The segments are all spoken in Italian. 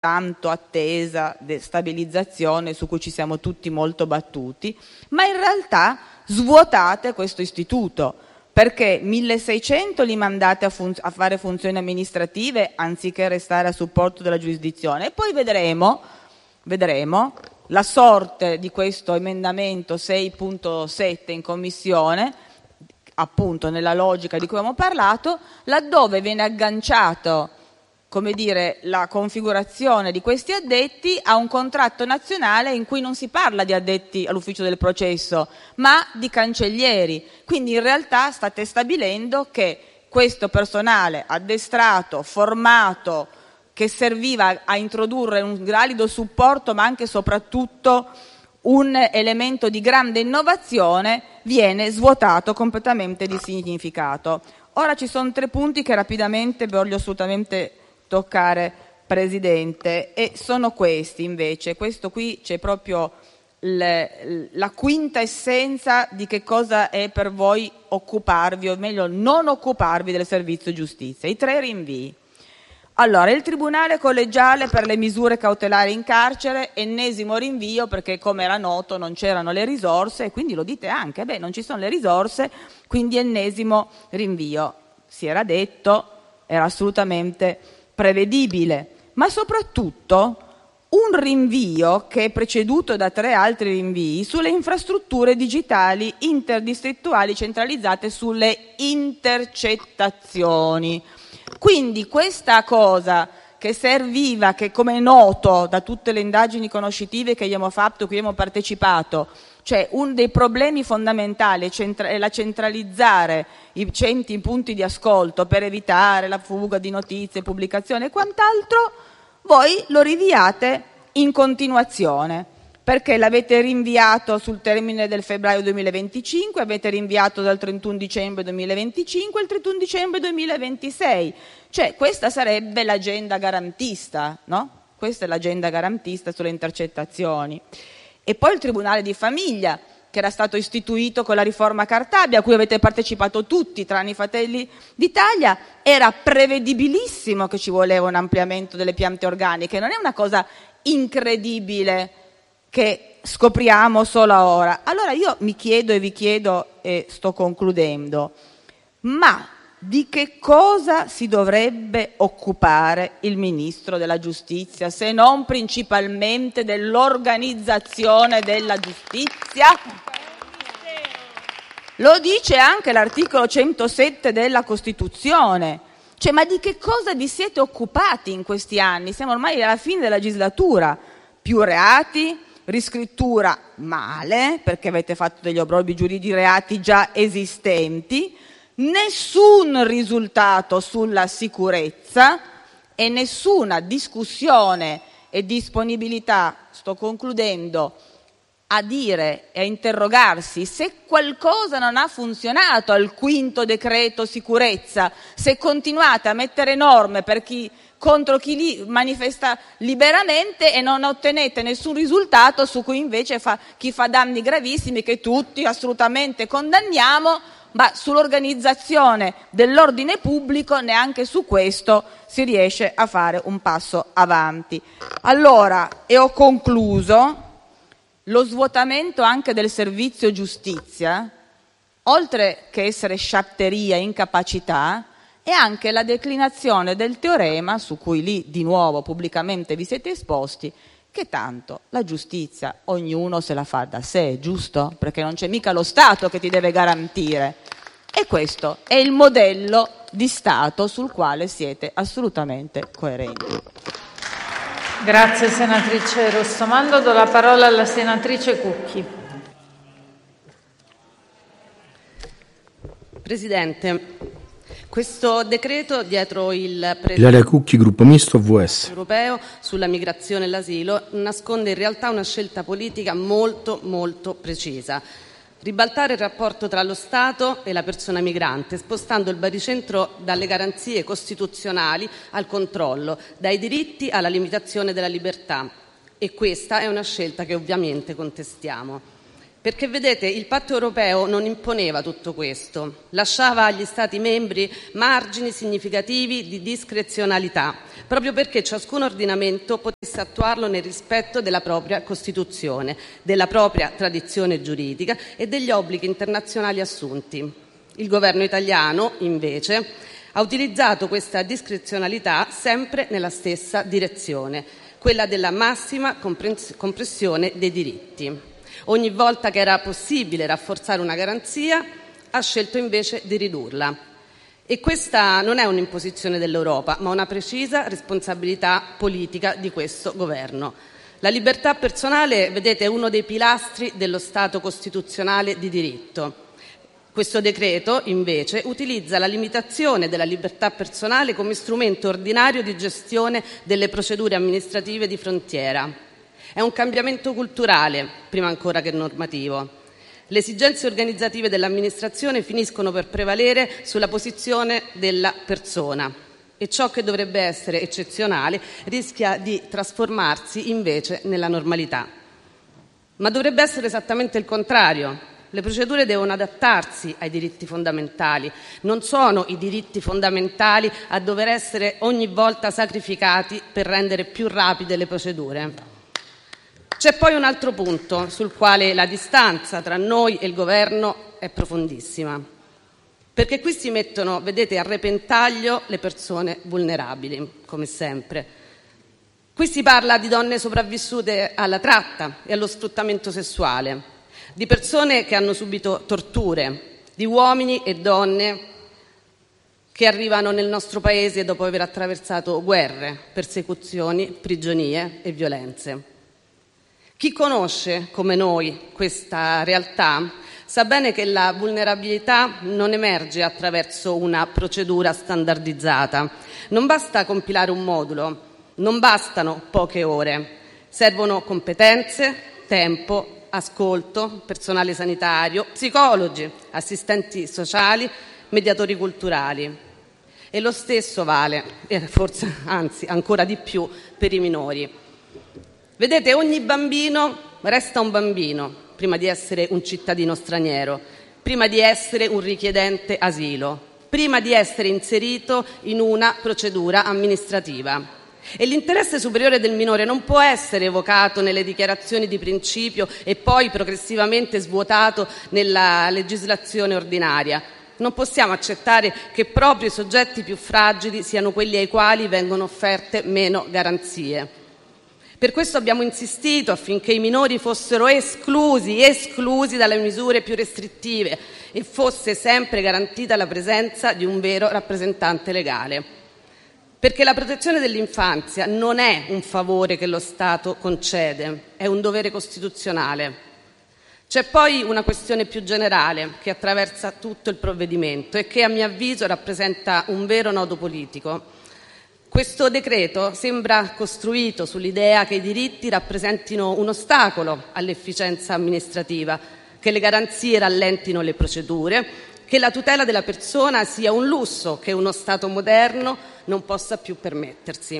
tanto attesa stabilizzazione su cui ci siamo tutti molto battuti, ma in realtà svuotate questo istituto, perché 1600 li mandate a fare funzioni amministrative anziché restare a supporto della giurisdizione, e poi vedremo la sorte di questo emendamento 6.7 in commissione, appunto nella logica di cui abbiamo parlato, laddove viene agganciato, come dire, la configurazione di questi addetti a un contratto nazionale in cui non si parla di addetti all'ufficio del processo, ma di cancellieri. Quindi in realtà state stabilendo che questo personale addestrato, formato, che serviva a introdurre un valido supporto, ma anche e soprattutto un elemento di grande innovazione, viene svuotato completamente di significato. Ora ci sono 3 punti che rapidamente voglio assolutamente toccare, Presidente, e sono questi invece. Questo qui c'è proprio la quinta essenza di che cosa è per voi occuparvi, o meglio non occuparvi del servizio giustizia. I 3 rinvii. Allora, il Tribunale collegiale per le misure cautelari in carcere, ennesimo rinvio, perché come era noto non c'erano le risorse, e quindi lo dite anche, non ci sono le risorse, quindi ennesimo rinvio. Si era detto, era assolutamente prevedibile, ma soprattutto un rinvio che è preceduto da 3 altri rinvii sulle infrastrutture digitali interdistrettuali centralizzate sulle intercettazioni. Quindi questa cosa che serviva, che come è noto da tutte le indagini conoscitive che abbiamo fatto, cui abbiamo partecipato, cioè uno dei problemi fondamentali è la centralizzare i punti di ascolto per evitare la fuga di notizie, pubblicazioni e quant'altro, voi lo rinviate in continuazione, perché l'avete rinviato sul termine del febbraio 2025, avete rinviato dal 31 dicembre 2025 al 31 dicembre 2026. Cioè questa sarebbe l'agenda garantista, no? Questa è l'agenda garantista sulle intercettazioni. E poi il Tribunale di Famiglia, che era stato istituito con la riforma Cartabia, a cui avete partecipato tutti, tranne i Fratelli d'Italia, era prevedibilissimo che ci voleva un ampliamento delle piante organiche, non è una cosa incredibile che scopriamo solo ora. Allora io mi chiedo e vi chiedo, e sto concludendo, ma di che cosa si dovrebbe occupare il Ministro della Giustizia, se non principalmente dell'organizzazione della giustizia? Lo dice anche l'articolo 107 della Costituzione. Cioè, ma di che cosa vi siete occupati in questi anni? Siamo ormai alla fine della legislatura. Più reati, riscrittura male, perché avete fatto degli obbrobri giuridici di reati già esistenti, nessun risultato sulla sicurezza e nessuna discussione e disponibilità, sto concludendo, a dire e a interrogarsi se qualcosa non ha funzionato al 5° decreto sicurezza, se continuate a mettere norme contro chi manifesta liberamente e non ottenete nessun risultato su cui invece chi fa danni gravissimi, che tutti assolutamente condanniamo, ma sull'organizzazione dell'ordine pubblico neanche su questo si riesce a fare un passo avanti. Allora, e ho concluso, lo svuotamento anche del servizio giustizia, oltre che essere sciatteria, incapacità, è anche la declinazione del teorema, su cui lì di nuovo pubblicamente vi siete esposti, che tanto la giustizia ognuno se la fa da sé, giusto? Perché non c'è mica lo Stato che ti deve garantire. E questo è il modello di Stato sul quale siete assolutamente coerenti. Grazie senatrice Rossomando. Do la parola alla senatrice Cucchi. Presidente, questo decreto dietro il Ilaria Cucchi, gruppo misto VS europeo sulla migrazione e l'asilo nasconde in realtà una scelta politica molto molto precisa: ribaltare il rapporto tra lo Stato e la persona migrante, spostando il baricentro dalle garanzie costituzionali al controllo, dai diritti alla limitazione della libertà. E questa è una scelta che ovviamente contestiamo. Perché vedete, il patto europeo non imponeva tutto questo, lasciava agli Stati membri margini significativi di discrezionalità, proprio perché ciascun ordinamento potesse attuarlo nel rispetto della propria Costituzione, della propria tradizione giuridica e degli obblighi internazionali assunti. Il governo italiano, invece, ha utilizzato questa discrezionalità sempre nella stessa direzione, quella della massima compressione dei diritti. Ogni volta che era possibile rafforzare una garanzia, ha scelto invece di ridurla. E questa non è un'imposizione dell'Europa, ma una precisa responsabilità politica di questo governo. La libertà personale, vedete, è uno dei pilastri dello Stato costituzionale di diritto. Questo decreto, invece, utilizza la limitazione della libertà personale come strumento ordinario di gestione delle procedure amministrative di frontiera. È un cambiamento culturale, prima ancora che normativo. Le esigenze organizzative dell'amministrazione finiscono per prevalere sulla posizione della persona e ciò che dovrebbe essere eccezionale rischia di trasformarsi invece nella normalità. Ma dovrebbe essere esattamente il contrario. Le procedure devono adattarsi ai diritti fondamentali. Non sono i diritti fondamentali a dover essere ogni volta sacrificati per rendere più rapide le procedure. C'è poi un altro punto sul quale la distanza tra noi e il governo è profondissima, perché qui si mettono, vedete, a repentaglio le persone vulnerabili, come sempre. Qui si parla di donne sopravvissute alla tratta e allo sfruttamento sessuale, di persone che hanno subito torture, di uomini e donne che arrivano nel nostro paese dopo aver attraversato guerre, persecuzioni, prigionie e violenze. Chi conosce, come noi, questa realtà sa bene che la vulnerabilità non emerge attraverso una procedura standardizzata. Non basta compilare un modulo, non bastano poche ore. Servono competenze, tempo, ascolto, personale sanitario, psicologi, assistenti sociali, mediatori culturali. E lo stesso vale, e forse anzi ancora di più, per i minori. Vedete, ogni bambino resta un bambino prima di essere un cittadino straniero, prima di essere un richiedente asilo, prima di essere inserito in una procedura amministrativa. E l'interesse superiore del minore non può essere evocato nelle dichiarazioni di principio e poi progressivamente svuotato nella legislazione ordinaria. Non possiamo accettare che proprio i soggetti più fragili siano quelli ai quali vengono offerte meno garanzie. Per questo abbiamo insistito affinché i minori fossero esclusi dalle misure più restrittive e fosse sempre garantita la presenza di un vero rappresentante legale. Perché la protezione dell'infanzia non è un favore che lo Stato concede, è un dovere costituzionale. C'è poi una questione più generale che attraversa tutto il provvedimento e che a mio avviso rappresenta un vero nodo politico. Questo decreto sembra costruito sull'idea che i diritti rappresentino un ostacolo all'efficienza amministrativa, che le garanzie rallentino le procedure, che la tutela della persona sia un lusso che uno Stato moderno non possa più permettersi.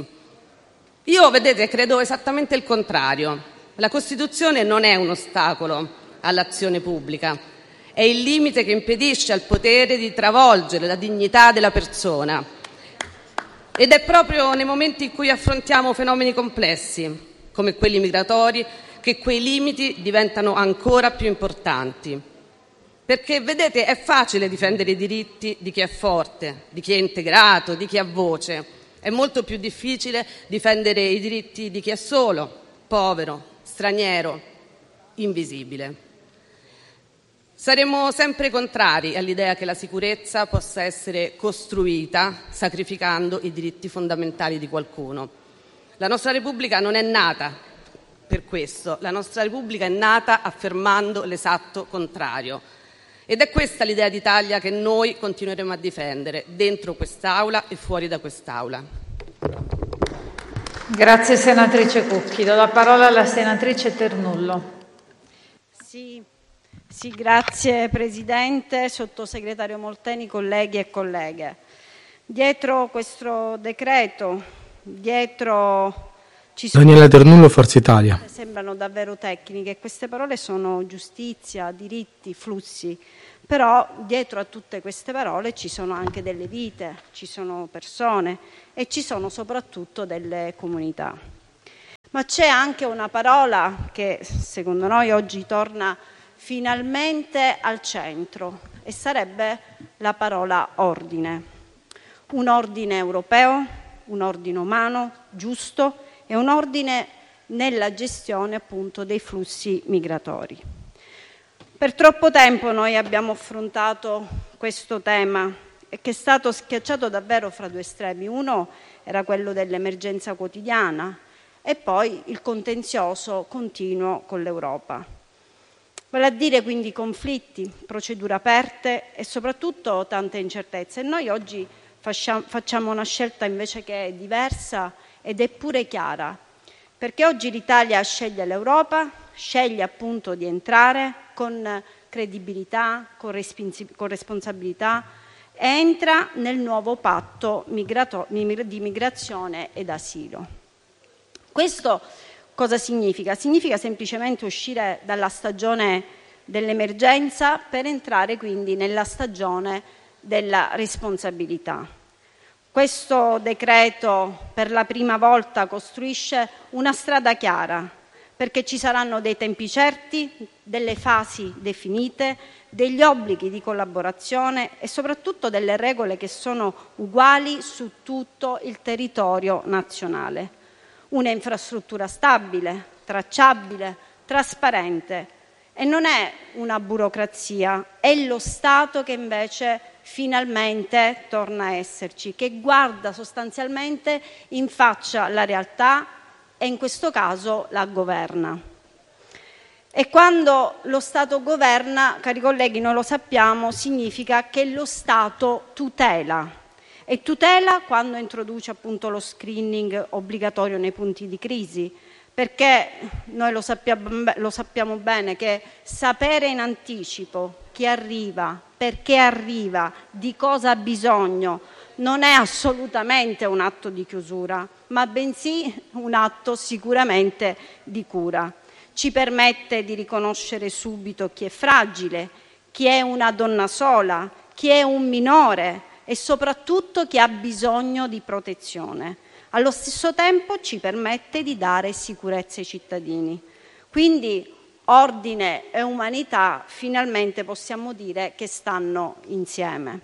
Io, vedete, credo esattamente il contrario. La Costituzione non è un ostacolo all'azione pubblica, è il limite che impedisce al potere di travolgere la dignità della persona. Ed è proprio nei momenti in cui affrontiamo fenomeni complessi, come quelli migratori, che quei limiti diventano ancora più importanti. Perché, vedete, è facile difendere i diritti di chi è forte, di chi è integrato, di chi ha voce. È molto più difficile difendere i diritti di chi è solo, povero, straniero, invisibile. Saremo sempre contrari all'idea che la sicurezza possa essere costruita sacrificando i diritti fondamentali di qualcuno. La nostra Repubblica non è nata per questo, la nostra Repubblica è nata affermando l'esatto contrario. Ed è questa l'idea d'Italia che noi continueremo a difendere, dentro quest'Aula e fuori da quest'Aula. Grazie senatrice Cucchi. Do la parola alla senatrice Ternullo. Sì, grazie Presidente, Sottosegretario Molteni, colleghi e colleghe. Dietro questo decreto, dietro Daniela Ternullo, Forza Italia. Sembrano davvero tecniche, queste parole sono giustizia, diritti, flussi, però dietro a tutte queste parole ci sono anche delle vite, ci sono persone e ci sono soprattutto delle comunità. Ma c'è anche una parola che secondo noi oggi torna finalmente al centro e sarebbe la parola ordine. Un ordine europeo, un ordine umano, giusto e un ordine nella gestione appunto dei flussi migratori. Per troppo tempo noi abbiamo affrontato questo tema che è stato schiacciato davvero fra due estremi. Uno era quello dell'emergenza quotidiana e poi il contenzioso continuo con l'Europa. Vale a dire quindi conflitti, procedure aperte e soprattutto tante incertezze. E noi oggi facciamo una scelta invece che è diversa ed è pure chiara, perché oggi l'Italia sceglie l'Europa, sceglie appunto di entrare con credibilità, con responsabilità, e entra nel nuovo patto di migrazione ed asilo. Questo cosa significa? Significa semplicemente uscire dalla stagione dell'emergenza per entrare quindi nella stagione della responsabilità. Questo decreto per la prima volta costruisce una strada chiara, perché ci saranno dei tempi certi, delle fasi definite, degli obblighi di collaborazione e soprattutto delle regole che sono uguali su tutto il territorio nazionale. Una infrastruttura stabile, tracciabile, trasparente. E non è una burocrazia, è lo Stato che invece finalmente torna a esserci, che guarda sostanzialmente in faccia la realtà e in questo caso la governa. E quando lo Stato governa, cari colleghi, noi lo sappiamo, significa che lo Stato tutela. E tutela quando introduce appunto lo screening obbligatorio nei punti di crisi, perché noi lo sappiamo bene che sapere in anticipo chi arriva, perché arriva, di cosa ha bisogno, non è assolutamente un atto di chiusura, ma bensì un atto sicuramente di cura. Ci permette di riconoscere subito chi è fragile, chi è una donna sola, chi è un minore e soprattutto chi ha bisogno di protezione. Allo stesso tempo ci permette di dare sicurezza ai cittadini. Quindi ordine e umanità finalmente possiamo dire che stanno insieme.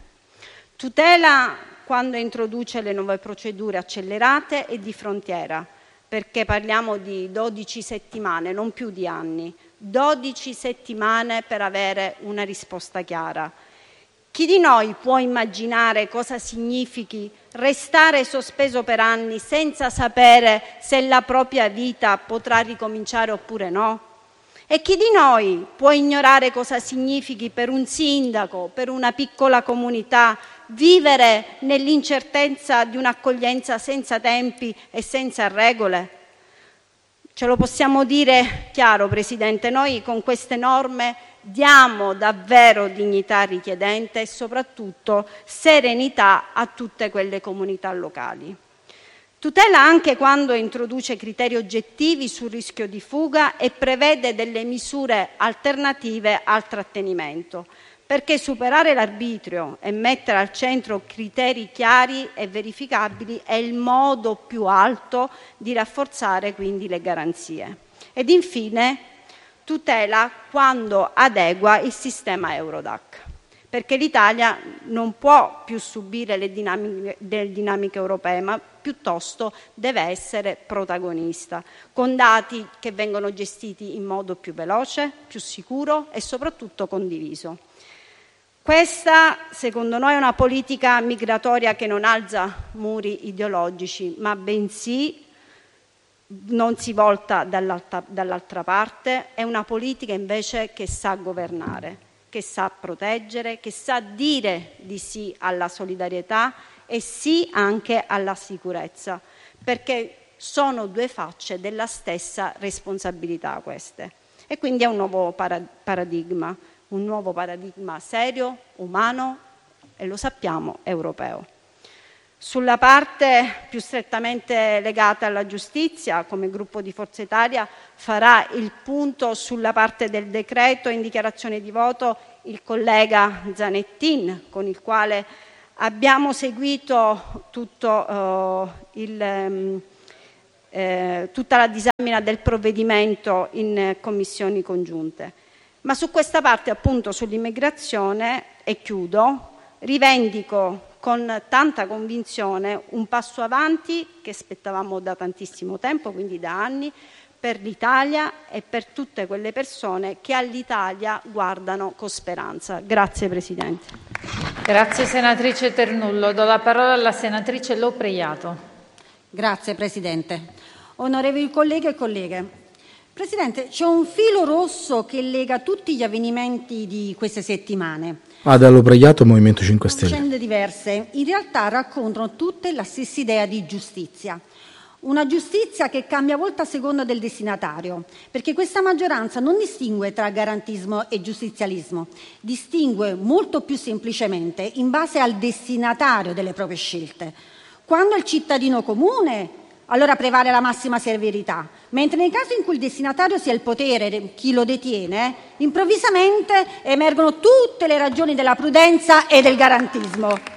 Tutela quando introduce le nuove procedure accelerate e di frontiera, perché parliamo di 12 settimane, non più di anni, 12 settimane per avere una risposta chiara. Chi di noi può immaginare cosa significhi restare sospeso per anni senza sapere se la propria vita potrà ricominciare oppure no? E chi di noi può ignorare cosa significhi per un sindaco, per una piccola comunità, vivere nell'incertezza di un'accoglienza senza tempi e senza regole? Ce lo possiamo dire chiaro, Presidente, noi con queste norme diamo davvero dignità al richiedente e soprattutto serenità a tutte quelle comunità locali. Tutela anche quando introduce criteri oggettivi sul rischio di fuga e prevede delle misure alternative al trattenimento, perché superare l'arbitrio e mettere al centro criteri chiari e verificabili è il modo più alto di rafforzare quindi le garanzie. Ed infine tutela quando adegua il sistema Eurodac, perché l'Italia non può più subire le dinamiche europee, ma piuttosto deve essere protagonista, con dati che vengono gestiti in modo più veloce, più sicuro e soprattutto condiviso. Questa, secondo noi, è una politica migratoria che non alza muri ideologici, ma bensì non si volta dall'altra parte, è una politica invece che sa governare, che sa proteggere, che sa dire di sì alla solidarietà e sì anche alla sicurezza, perché sono due facce della stessa responsabilità queste. E quindi è un nuovo paradigma serio, umano e lo sappiamo, europeo. Sulla parte più strettamente legata alla giustizia, come gruppo di Forza Italia farà il punto sulla parte del decreto in dichiarazione di voto il collega Zanettin, con il quale abbiamo seguito tutta la disamina del provvedimento in commissioni congiunte. Ma su questa parte, appunto sull'immigrazione, e chiudo, rivendico con tanta convinzione un passo avanti che aspettavamo da tantissimo tempo, quindi da anni, per l'Italia e per tutte quelle persone che all'Italia guardano con speranza. Grazie Presidente. Grazie senatrice Ternullo. Do la parola alla senatrice Lopreiato. Grazie Presidente. Onorevoli colleghe e colleghe, Presidente, c'è un filo rosso che lega tutti gli avvenimenti di queste settimane. Ada Lopreiato, Movimento 5 Stelle. Vicende diverse, in realtà raccontano tutte la stessa idea di giustizia. Una giustizia che cambia volta a seconda del destinatario, perché questa maggioranza non distingue tra garantismo e giustizialismo, distingue molto più semplicemente in base al destinatario delle proprie scelte. Quando il cittadino comune, allora prevale la massima severità, mentre nel caso in cui il destinatario sia il potere, chi lo detiene, improvvisamente emergono tutte le ragioni della prudenza e del garantismo.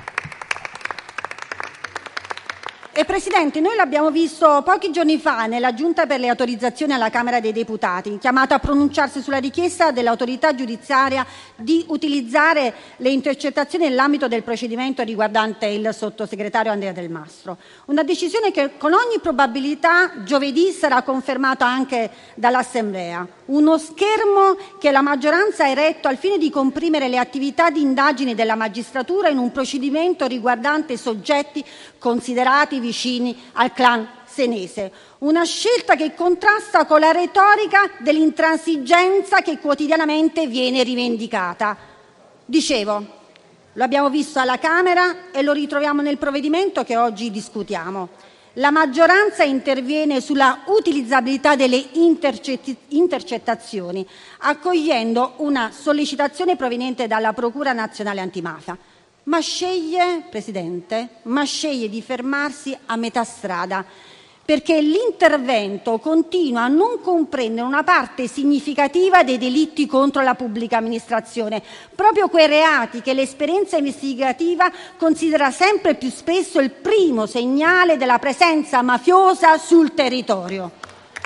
E Presidente, noi l'abbiamo visto pochi giorni fa nella Giunta per le autorizzazioni alla Camera dei Deputati, chiamata a pronunciarsi sulla richiesta dell'autorità giudiziaria di utilizzare le intercettazioni nell'ambito del procedimento riguardante il sottosegretario Andrea Del Mastro. Una decisione che con ogni probabilità giovedì sarà confermata anche dall'Assemblea. Uno schermo che la maggioranza ha eretto al fine di comprimere le attività di indagine della magistratura in un procedimento riguardante soggetti considerati vicini al clan senese. Una scelta che contrasta con la retorica dell'intransigenza che quotidianamente viene rivendicata. Dicevo, lo abbiamo visto alla Camera e lo ritroviamo nel provvedimento che oggi discutiamo. La maggioranza interviene sulla utilizzabilità delle intercettazioni, accogliendo una sollecitazione proveniente dalla Procura Nazionale Antimafia. Ma sceglie, Presidente, di fermarsi a metà strada, perché l'intervento continua a non comprendere una parte significativa dei delitti contro la pubblica amministrazione, proprio quei reati che l'esperienza investigativa considera sempre più spesso il primo segnale della presenza mafiosa sul territorio.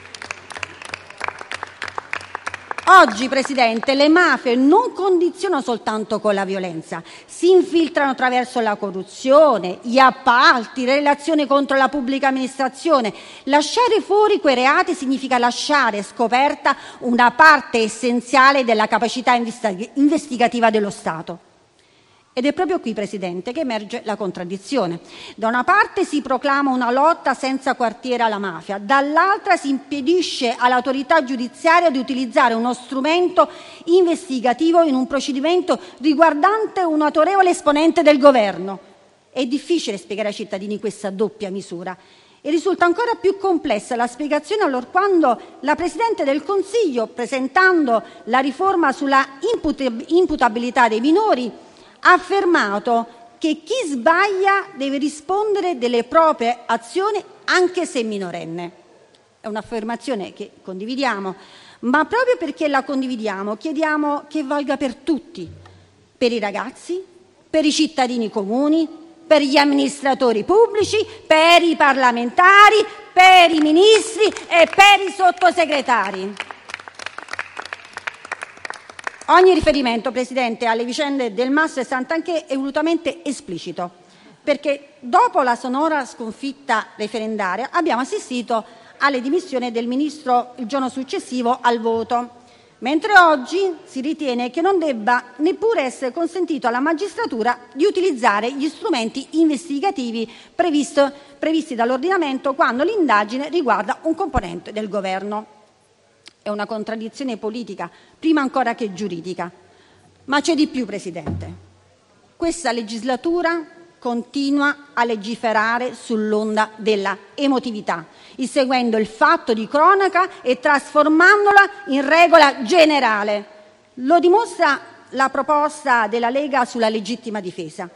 Oggi, Presidente, le mafie non condizionano soltanto con la violenza, si infiltrano attraverso la corruzione, gli appalti, le relazioni contro la pubblica amministrazione. Lasciare fuori quei reati significa lasciare scoperta una parte essenziale della capacità investigativa dello Stato. Ed è proprio qui, Presidente, che emerge la contraddizione. Da una parte si proclama una lotta senza quartiere alla mafia, dall'altra si impedisce all'autorità giudiziaria di utilizzare uno strumento investigativo in un procedimento riguardante un autorevole esponente del governo. È difficile spiegare ai cittadini questa doppia misura. E risulta ancora più complessa la spiegazione allorquando la Presidente del Consiglio, presentando la riforma sulla imputabilità dei minori, ha affermato che chi sbaglia deve rispondere delle proprie azioni anche se minorenne. È un'affermazione che condividiamo, ma proprio perché la condividiamo chiediamo che valga per tutti, per i ragazzi, per i cittadini comuni, per gli amministratori pubblici, per i parlamentari, per i ministri e per i sottosegretari. Ogni riferimento, Presidente, alle vicende Del Mastro e Santanchè è volutamente esplicito, perché dopo la sonora sconfitta referendaria abbiamo assistito alle dimissioni del Ministro il giorno successivo al voto, mentre oggi si ritiene che non debba neppure essere consentito alla magistratura di utilizzare gli strumenti investigativi previsti dall'ordinamento quando l'indagine riguarda un componente del governo. È una contraddizione politica, prima ancora che giuridica. Ma c'è di più, Presidente. Questa legislatura continua a legiferare sull'onda della emotività, inseguendo il fatto di cronaca e trasformandola in regola generale. Lo dimostra la proposta della Lega sulla legittima difesa,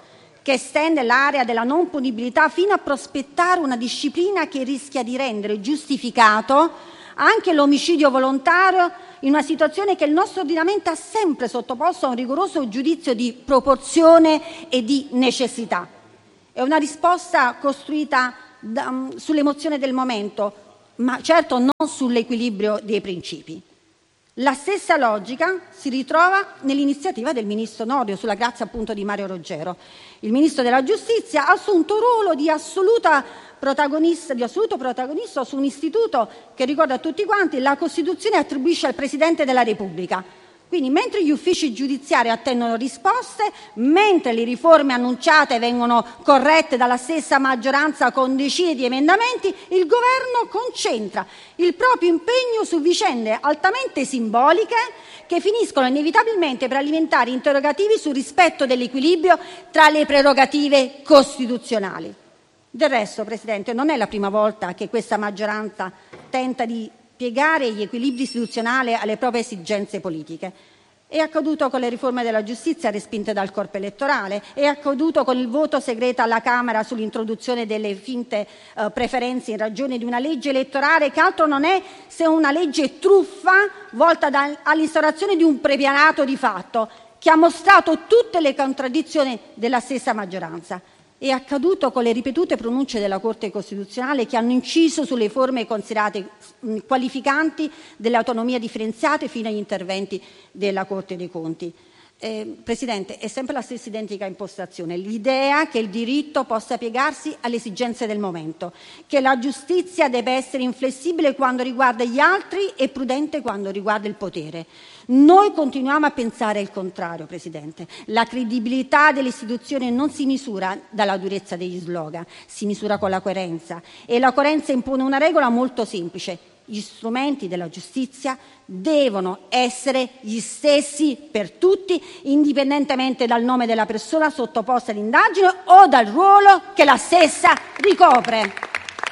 che estende l'area della non punibilità fino a prospettare una disciplina che rischia di rendere giustificato anche l'omicidio volontario in una situazione che il nostro ordinamento ha sempre sottoposto a un rigoroso giudizio di proporzione e di necessità. È una risposta costruita sull'emozione del momento, ma certo non sull'equilibrio dei principi. La stessa logica si ritrova nell'iniziativa del ministro Nordio sulla grazia appunto di Mario Roggero. Il ministro della Giustizia ha assunto un ruolo di assoluto protagonista su un istituto che, ricorda a tutti quanti, la Costituzione attribuisce al Presidente della Repubblica. Quindi, mentre gli uffici giudiziari attendono risposte, mentre le riforme annunciate vengono corrette dalla stessa maggioranza con decine di emendamenti, il governo concentra il proprio impegno su vicende altamente simboliche che finiscono inevitabilmente per alimentare interrogativi sul rispetto dell'equilibrio tra le prerogative costituzionali. Del resto, Presidente, non è la prima volta che questa maggioranza tenta di piegare gli equilibri istituzionali alle proprie esigenze politiche. È accaduto con le riforme della giustizia respinte dal corpo elettorale, è accaduto con il voto segreto alla Camera sull'introduzione delle finte preferenze in ragione di una legge elettorale che altro non è se una legge truffa volta all'instaurazione di un premierato di fatto, che ha mostrato tutte le contraddizioni della stessa maggioranza. È accaduto con le ripetute pronunce della Corte Costituzionale che hanno inciso sulle forme considerate qualificanti dell'autonomia differenziata fino agli interventi della Corte dei Conti. Presidente, è sempre la stessa identica impostazione, l'idea che il diritto possa piegarsi alle esigenze del momento, che la giustizia debba essere inflessibile quando riguarda gli altri e prudente quando riguarda il potere. Noi continuiamo a pensare il contrario, Presidente. La credibilità delle istituzioni non si misura dalla durezza degli slogan, si misura con la coerenza, e la coerenza impone una regola molto semplice: gli strumenti della giustizia devono essere gli stessi per tutti, indipendentemente dal nome della persona sottoposta all'indagine o dal ruolo che la stessa ricopre.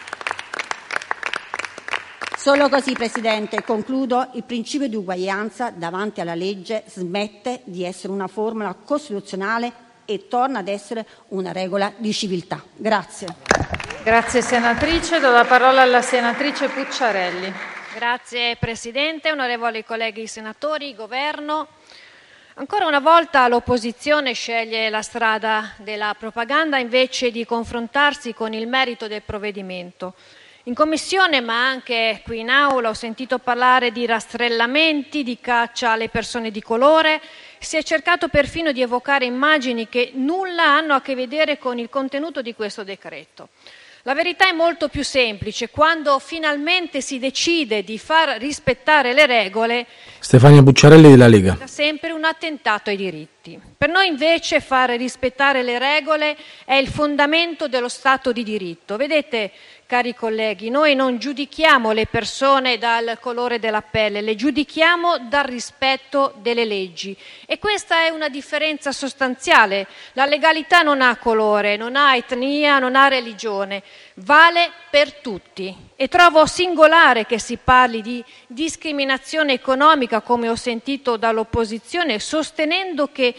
Solo così, Presidente, concludo, il principio di uguaglianza davanti alla legge smette di essere una formula costituzionale e torna ad essere una regola di civiltà. Grazie. Grazie senatrice. Do la parola alla senatrice Pucciarelli. Grazie Presidente, onorevoli colleghi senatori, Governo. Ancora una volta l'opposizione sceglie la strada della propaganda invece di confrontarsi con il merito del provvedimento. In Commissione, ma anche qui in Aula, ho sentito parlare di rastrellamenti, di caccia alle persone di colore. Si è cercato perfino di evocare immagini che nulla hanno a che vedere con il contenuto di questo decreto. La verità è molto più semplice: quando finalmente si decide di far rispettare le regole, Stefania Pucciarelli della Lega. è sempre un attentato ai diritti. Per noi invece fare rispettare le regole è il fondamento dello Stato di diritto. Vedete, cari colleghi, noi non giudichiamo le persone dal colore della pelle, le giudichiamo dal rispetto delle leggi, e questa è una differenza sostanziale. La legalità non ha colore, non ha etnia, non ha religione, vale per tutti, e trovo singolare che si parli di discriminazione economica, come ho sentito dall'opposizione, sostenendo che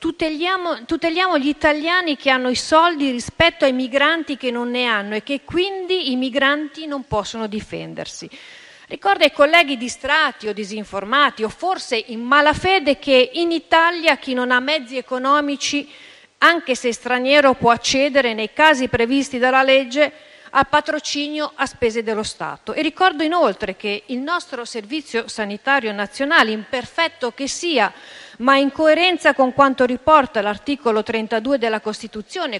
tuteliamo gli italiani che hanno i soldi rispetto ai migranti che non ne hanno e che quindi i migranti non possono difendersi. Ricordo ai colleghi distratti o disinformati o forse in malafede che in Italia chi non ha mezzi economici, anche se straniero, può accedere nei casi previsti dalla legge al patrocinio a spese dello Stato. E ricordo inoltre che il nostro Servizio Sanitario Nazionale, imperfetto che sia, ma in coerenza con quanto riporta l'articolo 32 della Costituzione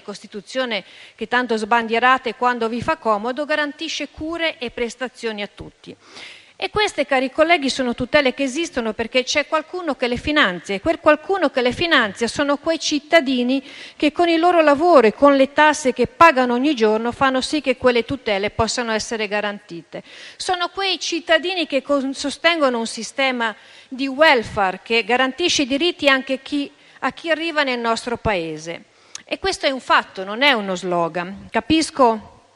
che tanto sbandierate quando vi fa comodo, garantisce cure e prestazioni a tutti. E queste, cari colleghi, sono tutele che esistono perché c'è qualcuno che le finanzia, e quel qualcuno che le finanzia sono quei cittadini che con il loro lavoro e con le tasse che pagano ogni giorno fanno sì che quelle tutele possano essere garantite. Sono quei cittadini che sostengono un sistema di welfare che garantisce i diritti anche a chi arriva nel nostro Paese. E questo è un fatto, non è uno slogan. Capisco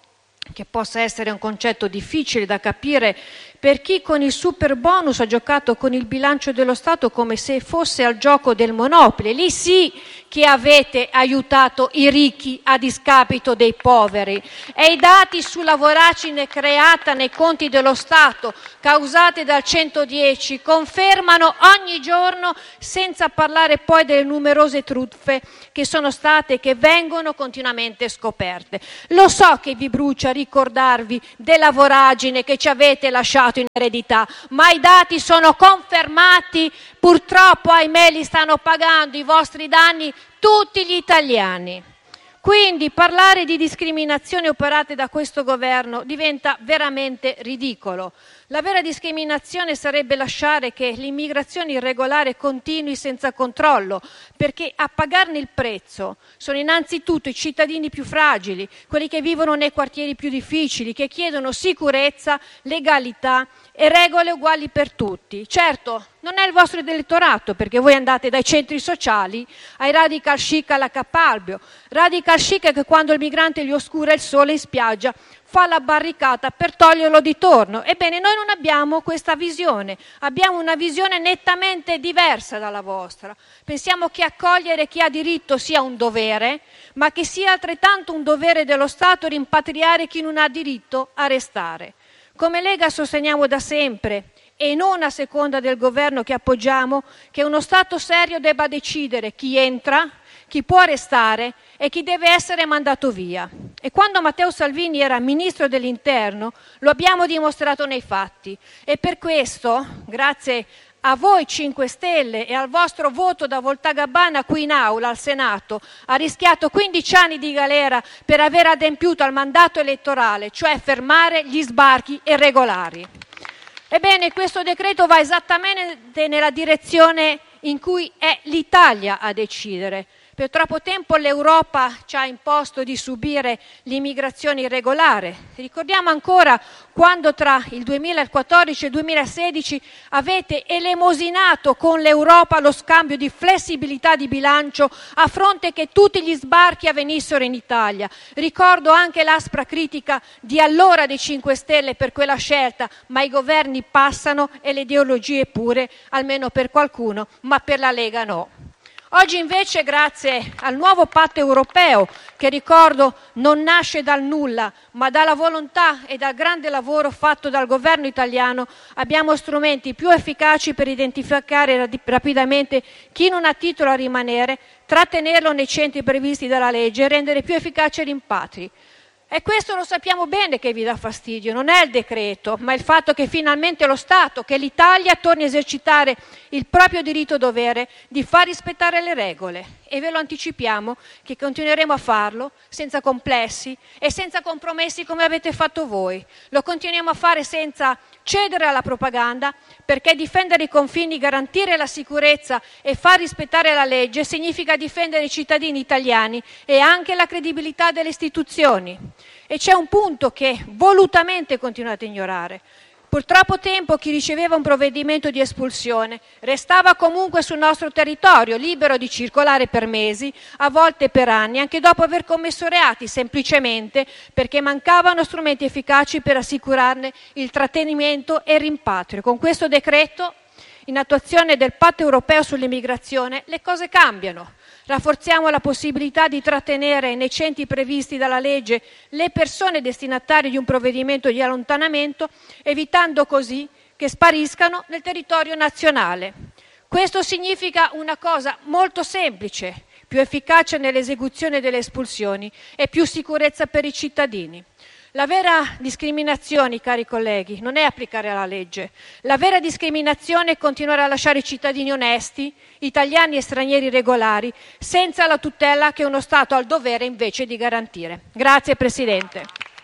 che possa essere un concetto difficile da capire per chi con il superbonus ha giocato con il bilancio dello Stato come se fosse al gioco del Monopoli. Lì sì che avete aiutato i ricchi a discapito dei poveri, e i dati sulla voragine creata nei conti dello Stato causate dal 110 confermano ogni giorno, senza parlare poi delle numerose truffe che sono state e che vengono continuamente scoperte. Lo so che vi brucia ricordarvi della voragine che ci avete lasciato in eredità, ma i dati sono confermati. Purtroppo, ahimè, li stanno pagando i vostri danni tutti gli italiani. Quindi parlare di discriminazioni operate da questo governo diventa veramente ridicolo. La vera discriminazione sarebbe lasciare che l'immigrazione irregolare continui senza controllo, perché a pagarne il prezzo sono innanzitutto i cittadini più fragili, quelli che vivono nei quartieri più difficili, che chiedono sicurezza, legalità e regole uguali per tutti. Certo, non è il vostro elettorato, perché voi andate dai centri sociali ai radical chic alla Capalbio. Radical chic che quando il migrante gli oscura il sole in spiaggia fa la barricata per toglierlo di torno. Ebbene, noi non abbiamo questa visione, abbiamo una visione nettamente diversa dalla vostra. Pensiamo che accogliere chi ha diritto sia un dovere, ma che sia altrettanto un dovere dello Stato rimpatriare chi non ha diritto a restare. Come Lega sosteniamo da sempre, e non a seconda del governo che appoggiamo, che uno Stato serio debba decidere chi entra, chi può restare e chi deve essere mandato via. E quando Matteo Salvini era ministro dell'Interno lo abbiamo dimostrato nei fatti, e per questo, grazie a voi 5 Stelle e al vostro voto da Voltagabbana qui in aula al Senato, ha rischiato 15 anni di galera per aver adempiuto al mandato elettorale, cioè fermare gli sbarchi irregolari. Ebbene, questo decreto va esattamente nella direzione in cui è l'Italia a decidere. Per troppo tempo l'Europa ci ha imposto di subire l'immigrazione irregolare. Ricordiamo ancora quando tra il 2014 e il 2016 avete elemosinato con l'Europa lo scambio di flessibilità di bilancio a fronte che tutti gli sbarchi avvenissero in Italia. Ricordo anche l'aspra critica di allora dei 5 Stelle per quella scelta, ma i governi passano e le ideologie pure, almeno per qualcuno, ma per la Lega no. Oggi invece, grazie al nuovo patto europeo, che ricordo non nasce dal nulla, ma dalla volontà e dal grande lavoro fatto dal governo italiano, abbiamo strumenti più efficaci per identificare rapidamente chi non ha titolo a rimanere, trattenerlo nei centri previsti dalla legge e rendere più efficaci i rimpatri. E questo lo sappiamo bene che vi dà fastidio, non è il decreto, ma il fatto che finalmente lo Stato, che l'Italia torni a esercitare il proprio diritto-dovere di far rispettare le regole. E ve lo anticipiamo che continueremo a farlo senza complessi e senza compromessi come avete fatto voi. Lo continuiamo a fare senza cedere alla propaganda, perché difendere i confini, garantire la sicurezza e far rispettare la legge significa difendere i cittadini italiani e anche la credibilità delle istituzioni. E c'è un punto che volutamente continuate a ignorare. Per troppo tempo chi riceveva un provvedimento di espulsione restava comunque sul nostro territorio, libero di circolare per mesi, a volte per anni, anche dopo aver commesso reati, semplicemente perché mancavano strumenti efficaci per assicurarne il trattenimento e il rimpatrio. Con questo decreto, in attuazione del patto europeo sull'immigrazione, le cose cambiano. Rafforziamo la possibilità di trattenere nei centri previsti dalla legge le persone destinatarie di un provvedimento di allontanamento, evitando così che spariscano nel territorio nazionale. Questo significa una cosa molto semplice: più efficacia nell'esecuzione delle espulsioni e più sicurezza per i cittadini. La vera discriminazione, cari colleghi, non è applicare la legge. La vera discriminazione è continuare a lasciare i cittadini onesti, italiani e stranieri regolari, senza la tutela che uno Stato ha il dovere invece di garantire. Grazie Presidente.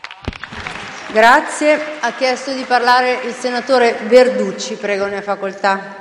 Grazie. Ha chiesto di parlare il senatore Verducci. Prego, ne ha facoltà.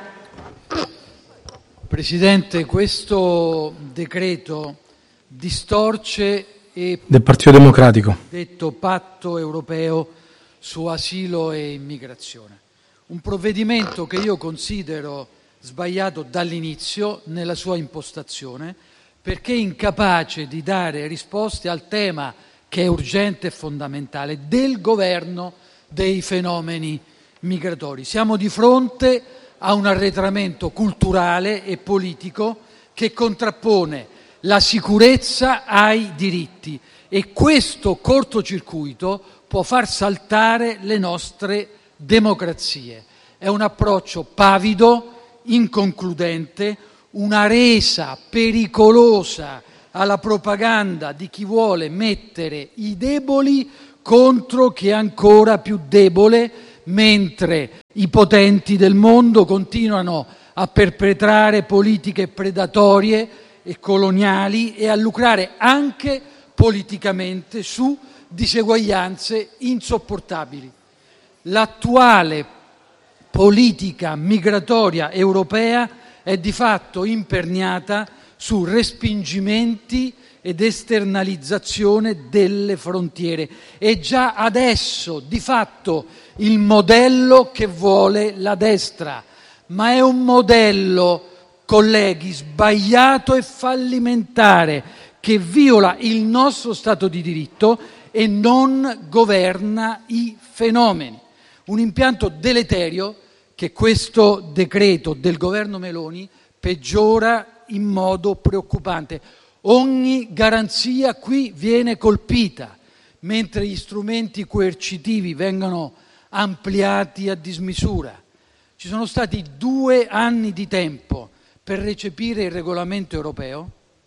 Presidente, questo decreto distorce del Partito Democratico detto patto europeo su asilo e immigrazione. Un provvedimento che io considero sbagliato dall'inizio nella sua impostazione, perché incapace di dare risposte al tema che è urgente e fondamentale, del governo dei fenomeni migratori. Siamo di fronte a un arretramento culturale e politico che contrappone la sicurezza ai diritti, e questo cortocircuito può far saltare le nostre democrazie. È un approccio pavido, inconcludente, una resa pericolosa alla propaganda di chi vuole mettere i deboli contro chi è ancora più debole, mentre i potenti del mondo continuano a perpetrare politiche predatorie e coloniali e a lucrare anche politicamente su diseguaglianze insopportabili. L'attuale politica migratoria europea è di fatto imperniata su respingimenti ed esternalizzazione delle frontiere. È già adesso di fatto il modello che vuole la destra, ma è un modello, colleghi, sbagliato e fallimentare, che viola il nostro Stato di diritto e non governa i fenomeni. Un impianto deleterio che questo decreto del governo Meloni peggiora in modo preoccupante. Ogni garanzia qui viene colpita, mentre gli strumenti coercitivi vengono ampliati a dismisura. Ci sono stati 2 anni di tempo per recepire il regolamento europeo,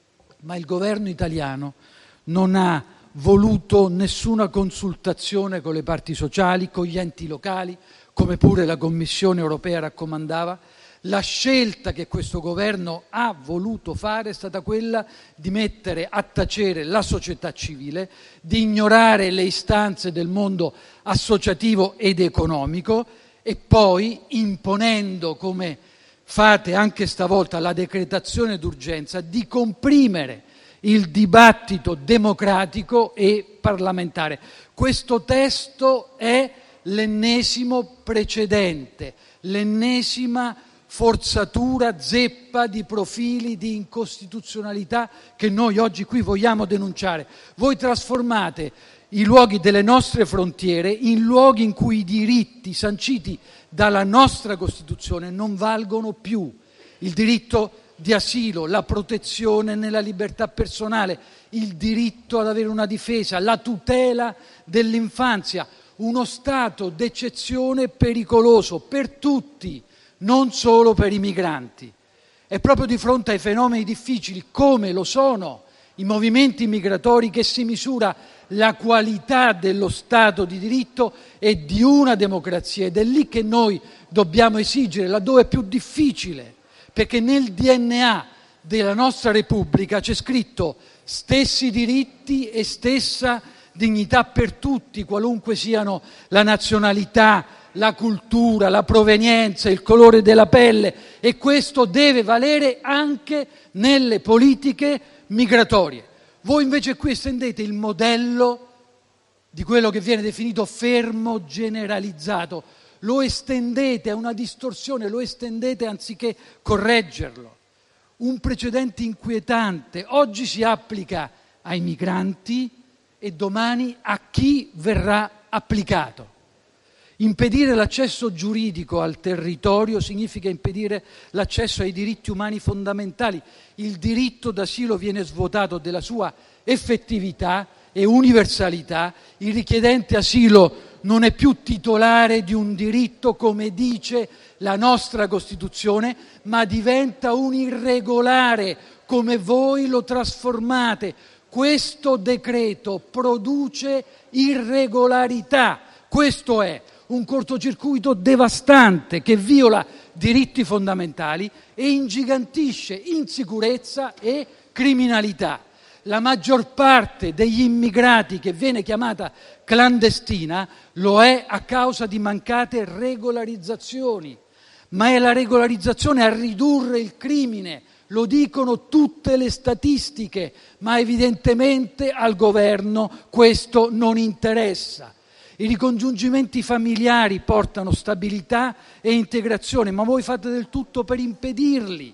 ma il governo italiano non ha voluto nessuna consultazione con le parti sociali, con gli enti locali, come pure la Commissione europea raccomandava. La scelta che questo governo ha voluto fare è stata quella di mettere a tacere la società civile, di ignorare le istanze del mondo associativo ed economico e poi, imponendo, come fate anche stavolta, la decretazione d'urgenza, di comprimere il dibattito democratico e parlamentare. Questo testo è l'ennesimo precedente, l'ennesima forzatura zeppa di profili di incostituzionalità che noi oggi qui vogliamo denunciare. Voi trasformate i luoghi delle nostre frontiere in luoghi in cui i diritti sanciti dalla nostra Costituzione non valgono più. Il diritto di asilo, la protezione nella libertà personale, il diritto ad avere una difesa, la tutela dell'infanzia, uno stato d'eccezione pericoloso per tutti, non solo per i migranti. È proprio di fronte ai fenomeni difficili, come lo sono i movimenti migratori, che si misura la qualità dello Stato di diritto e di una democrazia, ed è lì che noi dobbiamo esigere, laddove è più difficile, perché nel DNA della nostra Repubblica c'è scritto stessi diritti e stessa dignità per tutti, qualunque siano la nazionalità, la cultura, la provenienza, il colore della pelle, e questo deve valere anche nelle politiche migratorie. Voi invece qui estendete il modello di quello che viene definito fermo generalizzato, lo estendete a una distorsione, lo estendete anziché correggerlo. Un precedente inquietante oggi si applica ai migranti e domani a chi verrà applicato. Impedire l'accesso giuridico al territorio significa impedire l'accesso ai diritti umani fondamentali. Il diritto d'asilo viene svuotato della sua effettività e universalità. Il richiedente asilo non è più titolare di un diritto, come dice la nostra Costituzione, ma diventa un irregolare, come voi lo trasformate. Questo decreto produce irregolarità. Questo è un cortocircuito devastante che viola diritti fondamentali e ingigantisce insicurezza e criminalità. La maggior parte degli immigrati che viene chiamata clandestina lo è a causa di mancate regolarizzazioni, ma è la regolarizzazione a ridurre il crimine, lo dicono tutte le statistiche, ma evidentemente al governo questo non interessa. I ricongiungimenti familiari portano stabilità e integrazione, ma voi fate del tutto per impedirli.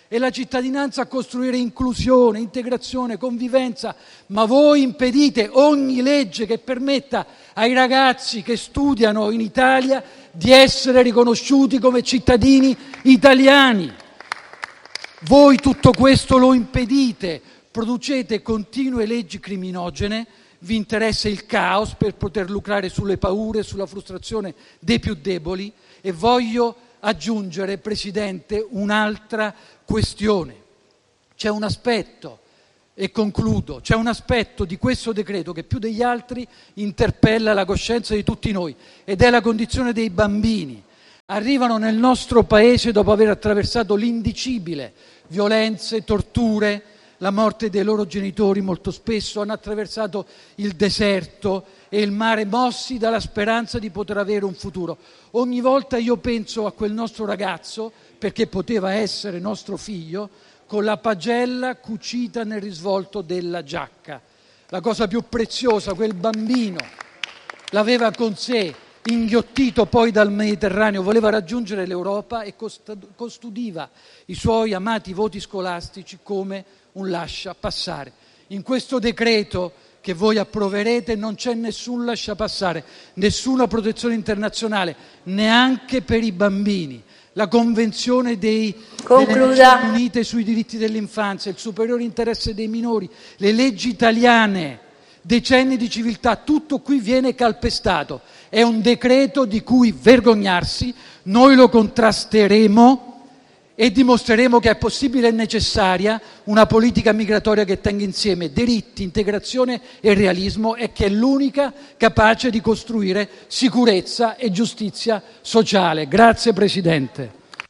e la cittadinanza a costruire inclusione, integrazione, convivenza, ma voi impedite ogni legge che permetta ai ragazzi che studiano in Italia di essere riconosciuti come cittadini italiani. Voi tutto questo lo impedite, producete continue leggi criminogene, vi interessa il caos per poter lucrare sulle paure, sulla frustrazione dei più deboli. E voglio aggiungere, Presidente, un'altra questione. C'è un aspetto, e concludo, c'è un aspetto di questo decreto che più degli altri interpella la coscienza di tutti noi, ed è la condizione dei bambini. Arrivano nel nostro paese dopo aver attraversato l'indicibile, violenze, torture, la morte dei loro genitori molto spesso, hanno attraversato il deserto e il mare, mossi dalla speranza di poter avere un futuro. Ogni volta io penso a quel nostro ragazzo, perché poteva essere nostro figlio, con la pagella cucita nel risvolto della giacca. La cosa più preziosa, quel bambino l'aveva con sé, inghiottito poi dal Mediterraneo, voleva raggiungere l'Europa e custodiva i suoi amati voti scolastici come un lascia passare. In questo decreto che voi approverete non c'è nessun lascia passare, nessuna protezione internazionale, neanche per i bambini. La Convenzione delle Nazioni Unite sui diritti dell'infanzia, il superiore interesse dei minori, le leggi italiane, decenni di civiltà, tutto qui viene calpestato. È un decreto di cui vergognarsi, noi lo contrasteremo e dimostreremo che è possibile e necessaria una politica migratoria che tenga insieme diritti, integrazione e realismo, e che è l'unica capace di costruire sicurezza e giustizia sociale. Grazie Presidente.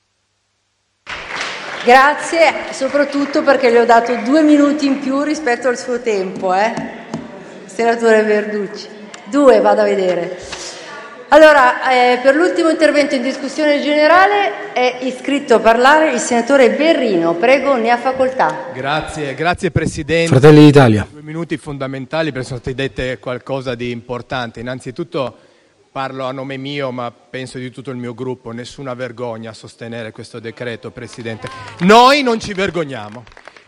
Grazie, soprattutto perché le ho dato 2 minuti in più rispetto al suo tempo, senatore Verducci. 2, vado a vedere. Allora, per l'ultimo intervento in discussione generale è iscritto a parlare il senatore Berrino. Prego, ne ha facoltà. Grazie Presidente. Fratelli d'Italia. 2 minuti fondamentali perché sono state dette qualcosa di importante. Innanzitutto parlo a nome mio, ma penso di tutto il mio gruppo. Nessuna vergogna a sostenere questo decreto, Presidente. Noi non ci vergogniamo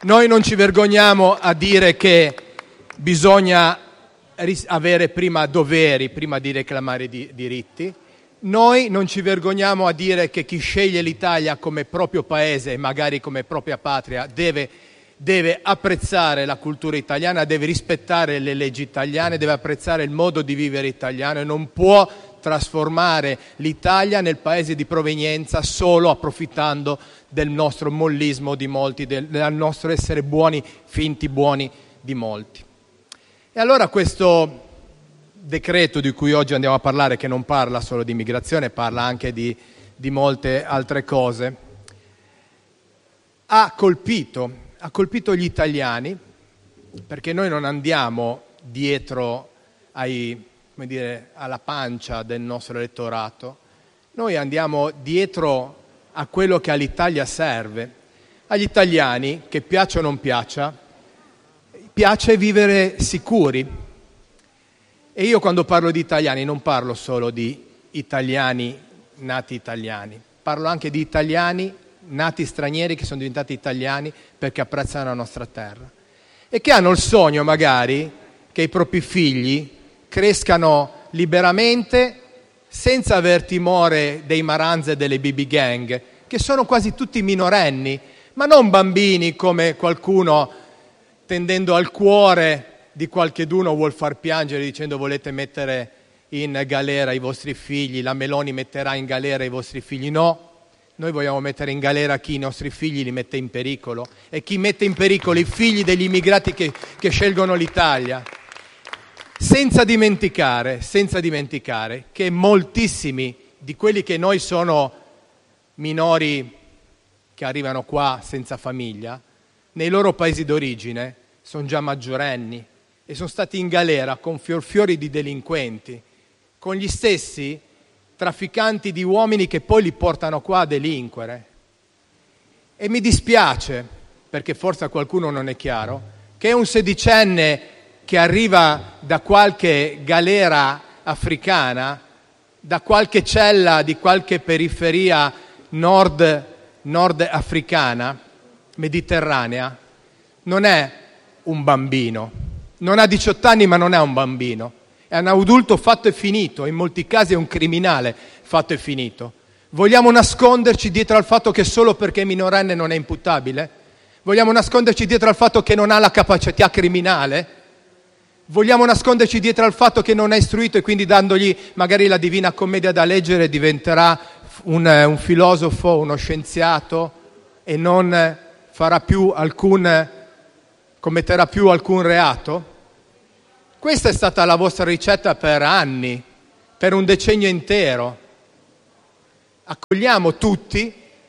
a dire che bisogna avere prima doveri, prima di reclamare diritti. Noi non ci vergogniamo a dire che chi sceglie l'Italia come proprio paese e magari come propria patria deve apprezzare la cultura italiana, deve rispettare le leggi italiane, deve apprezzare il modo di vivere italiano e non può trasformare l'Italia nel paese di provenienza solo approfittando del nostro mollismo di molti, del nostro essere buoni, finti buoni di molti. E allora questo decreto di cui oggi andiamo a parlare, che non parla solo di immigrazione, parla anche di molte altre cose, ha colpito gli italiani, perché noi non andiamo dietro alla pancia del nostro elettorato, noi andiamo dietro a quello che all'Italia serve. Agli italiani, che piaccia o non piaccia, piace vivere sicuri. E io quando parlo di italiani non parlo solo di italiani nati italiani, parlo anche di italiani nati stranieri che sono diventati italiani perché apprezzano la nostra terra e che hanno il sogno magari che i propri figli crescano liberamente senza aver timore dei maranza e delle BB gang, che sono quasi tutti minorenni, ma non bambini come qualcuno tendendo al cuore di qualcheduno vuol far piangere dicendo volete mettere in galera i vostri figli, la Meloni metterà in galera i vostri figli. No, noi vogliamo mettere in galera chi i nostri figli li mette in pericolo e chi mette in pericolo i figli degli immigrati che scelgono l'Italia. Senza dimenticare che moltissimi di quelli che noi sono minori che arrivano qua senza famiglia, nei loro paesi d'origine sono già maggiorenni e sono stati in galera con fiori di delinquenti, con gli stessi trafficanti di uomini che poi li portano qua a delinquere. E mi dispiace, perché forse a qualcuno non è chiaro, che un sedicenne che arriva da qualche galera africana, da qualche cella di qualche periferia nord africana, mediterranea non è un bambino, non ha 18 anni ma non è un bambino, è un adulto fatto e finito, in molti casi è un criminale fatto e finito. Vogliamo nasconderci dietro al fatto che solo perché è minorenne non è imputabile? Vogliamo nasconderci dietro al fatto che non ha la capacità criminale? Vogliamo nasconderci dietro al fatto che non è istruito e quindi dandogli magari la Divina Commedia da leggere diventerà un filosofo, uno scienziato e non commetterà più alcun reato? Questa è stata la vostra ricetta per anni, per un decennio intero. Accogliamo tutti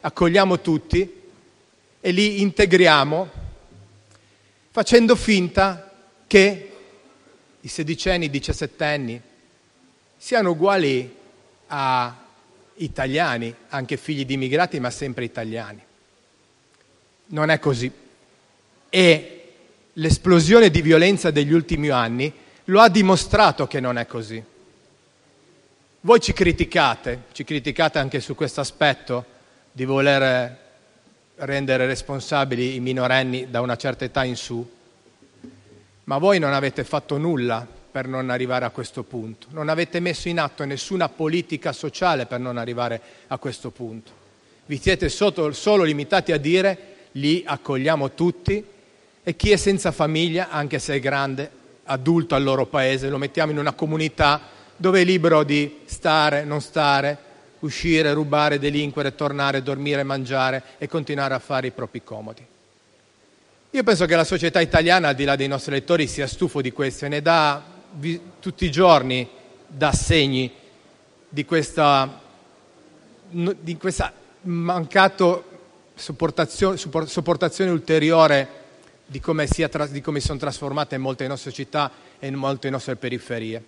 e li integriamo facendo finta che i sedicenni, i diciassettenni siano uguali a italiani, anche figli di immigrati, ma sempre italiani. Non è così. E l'esplosione di violenza degli ultimi anni lo ha dimostrato che non è così. Voi ci criticate anche su questo aspetto di voler rendere responsabili i minorenni da una certa età in su, ma voi non avete fatto nulla per non arrivare a questo punto, non avete messo in atto nessuna politica sociale per non arrivare a questo punto. Vi siete solo limitati a dire li accogliamo tutti e chi è senza famiglia, anche se è grande, adulto al loro paese, lo mettiamo in una comunità dove è libero di stare, non stare, uscire, rubare, delinquere, tornare, dormire, mangiare e continuare a fare i propri comodi. Io penso che la società italiana, al di là dei nostri elettori, sia stufo di questo e ne dà tutti i giorni dà segni di questa mancata sopportazione ulteriore di come sono trasformate molte nostre città e molte nostre periferie.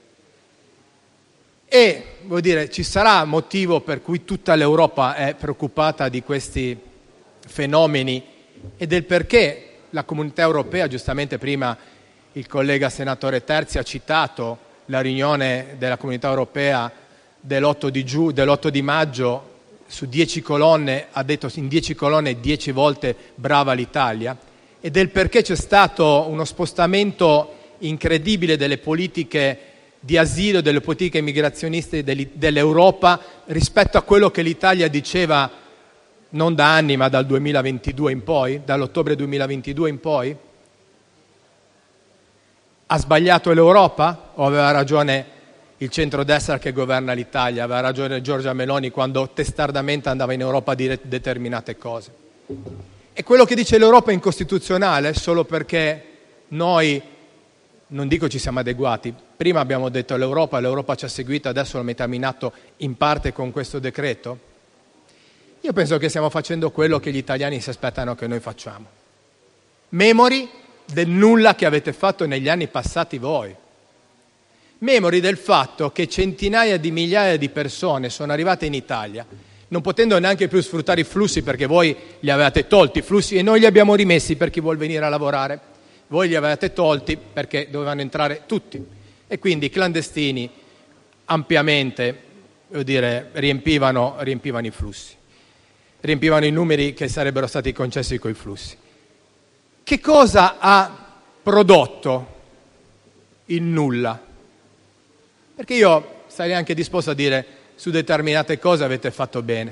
E vuol dire, ci sarà motivo per cui tutta l'Europa è preoccupata di questi fenomeni e del perché la Comunità Europea, giustamente prima il collega senatore Terzi ha citato la riunione della Comunità Europea dell'8 di maggio, su 10 colonne ha detto in 10 colonne 10 volte brava l'Italia, e del perché c'è stato uno spostamento incredibile delle politiche di asilo, delle politiche immigrazioniste dell'Europa rispetto a quello che l'Italia diceva non da anni ma dal 2022 in poi, dall'ottobre 2022 in poi. Ha sbagliato l'Europa o aveva ragione il centrodestra che governa l'Italia? Aveva ragione Giorgia Meloni quando testardamente andava in Europa a dire determinate cose. E quello che dice l'Europa è incostituzionale solo perché noi, non dico ci siamo adeguati, prima abbiamo detto l'Europa ci ha seguito, adesso lo mettiamo in atto in parte con questo decreto? Io penso che stiamo facendo quello che gli italiani si aspettano che noi facciamo. Memori del nulla che avete fatto negli anni passati voi. Memori del fatto che centinaia di migliaia di persone sono arrivate in Italia, non potendo neanche più sfruttare i flussi perché voi li avevate tolti i flussi e noi li abbiamo rimessi per chi vuol venire a lavorare. Voi li avevate tolti perché dovevano entrare tutti e quindi i clandestini ampiamente riempivano i flussi, riempivano i numeri che sarebbero stati concessi coi flussi. Che cosa ha prodotto il nulla? Perché io sarei anche disposto a dire su determinate cose avete fatto bene,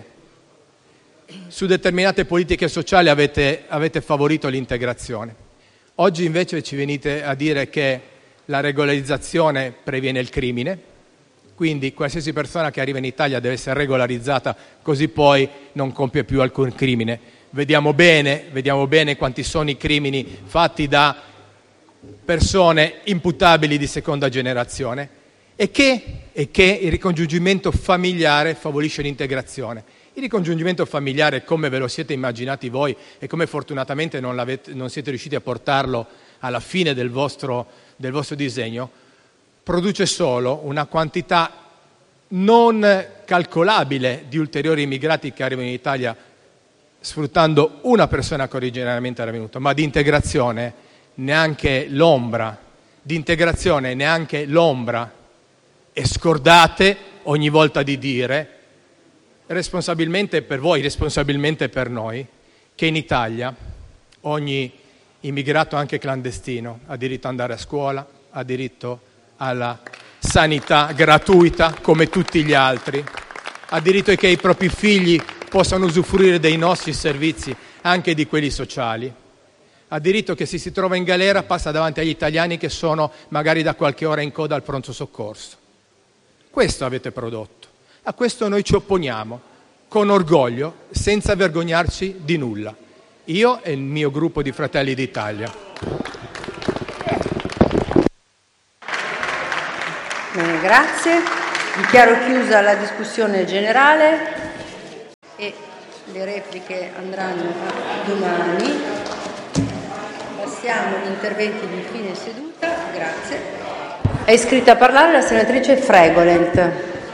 su determinate politiche sociali avete favorito l'integrazione. Oggi invece ci venite a dire che la regolarizzazione previene il crimine, quindi qualsiasi persona che arriva in Italia deve essere regolarizzata, così poi non compie più alcun crimine. Vediamo bene quanti sono i crimini fatti da persone imputabili di seconda generazione e che il ricongiungimento familiare favorisce l'integrazione. Il ricongiungimento familiare, come ve lo siete immaginati voi e come fortunatamente non siete riusciti a portarlo alla fine del vostro disegno, produce solo una quantità non calcolabile di ulteriori immigrati che arrivano in Italia sfruttando una persona che originariamente era venuta, ma di integrazione neanche l'ombra. E scordate ogni volta di dire, responsabilmente per voi, responsabilmente per noi, che in Italia ogni immigrato, anche clandestino, ha diritto ad andare a scuola, ha diritto alla sanità gratuita come tutti gli altri, ha diritto che i propri figli possano usufruire dei nostri servizi, anche di quelli sociali. Ha diritto che se si trova in galera passa davanti agli italiani che sono magari da qualche ora in coda al pronto soccorso. Questo avete prodotto. A questo noi ci opponiamo, con orgoglio, senza vergognarci di nulla. Io e il mio gruppo di Fratelli d'Italia. Bene, grazie. Dichiaro chiusa la discussione generale e le repliche andranno domani. Passiamo agli interventi di fine seduta. Grazie. È iscritta a parlare la senatrice Fregolent.